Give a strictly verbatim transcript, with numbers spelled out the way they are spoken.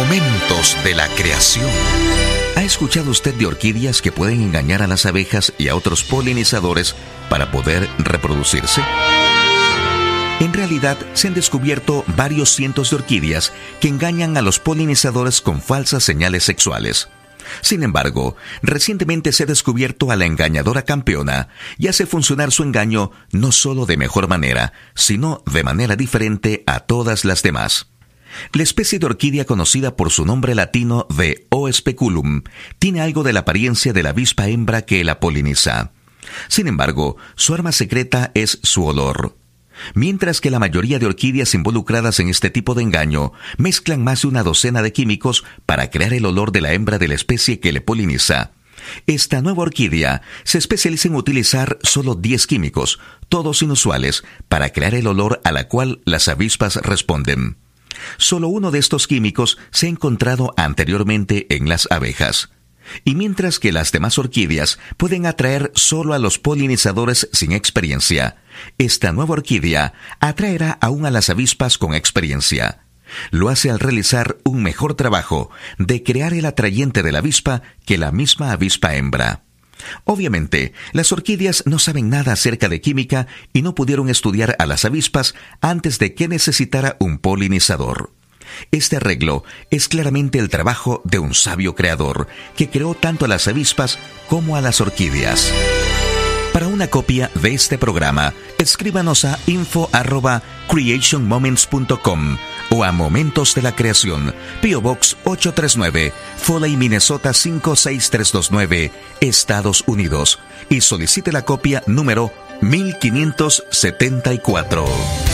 Momentos de la creación. ¿Ha escuchado usted de orquídeas que pueden engañar a las abejas y a otros polinizadores para poder reproducirse? En realidad, se han descubierto varios cientos de orquídeas que engañan a los polinizadores con falsas señales sexuales. Sin embargo, recientemente se ha descubierto a la engañadora campeona y hace funcionar su engaño no solo de mejor manera, sino de manera diferente a todas las demás. La especie de orquídea conocida por su nombre latino de O. speculum tiene algo de la apariencia de la avispa hembra que la poliniza. Sin embargo, su arma secreta es su olor. Mientras que la mayoría de orquídeas involucradas en este tipo de engaño mezclan más de una docena de químicos para crear el olor de la hembra de la especie que le poliniza, esta nueva orquídea se especializa en utilizar solo diez químicos, todos inusuales, para crear el olor a la cual las avispas responden. Solo uno de estos químicos se ha encontrado anteriormente en las abejas. Y mientras que las demás orquídeas pueden atraer solo a los polinizadores sin experiencia, esta nueva orquídea atraerá aún a las avispas con experiencia. Lo hace al realizar un mejor trabajo de crear el atrayente de la avispa que la misma avispa hembra. Obviamente, las orquídeas no saben nada acerca de química y no pudieron estudiar a las avispas antes de que necesitara un polinizador. Este arreglo es claramente el trabajo de un sabio creador que creó tanto a las avispas como a las orquídeas. Para una copia de este programa, escríbanos a info arroba creation moments punto com o a Momentos de la Creación, P O Box ocho tres nueve, Foley, Minnesota cinco seis tres dos nueve, Estados Unidos, y solicite la copia número mil quinientos setenta y cuatro.